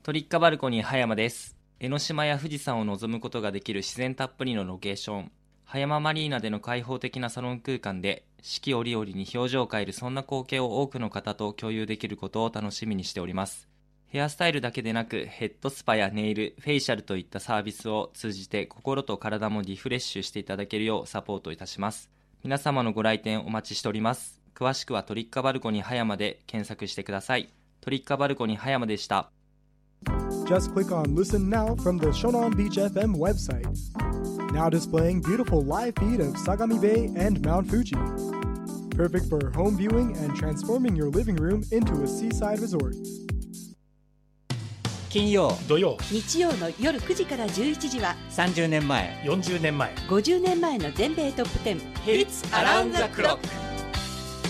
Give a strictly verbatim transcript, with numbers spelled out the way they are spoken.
トリッカバルコニー葉山です。江ノ島や富士山を望むことができる自然たっぷりのロケーション、葉山マリーナでの開放的なサロン空間で四季折々に表情を変える、そんな光景を多くの方と共有できることを楽しみにしております。ヘアスタイルだけでなく、ヘッドスパやネイル、フェイシャルといったサービスを通じて心と体もリフレッシュしていただけるようサポートいたします。皆様のご来店お待ちしております。詳しくはトリッカバルコニー葉山で検索してください。トリッカバルコニー葉山でした。 Just click on Listen Now from the Shonan Beach エフエム website. Now displaying beautiful live feed of Sagami Bay and Mount Fuji. Perfect for home viewing and transforming your living room into a seaside resort. 金曜、 土曜、 日曜の夜くじからじゅういちじはさんじゅうねんまえ、 よんじゅうねんまえ、 ごじゅうねんまえの全米トップじゅう Hits Around the Clock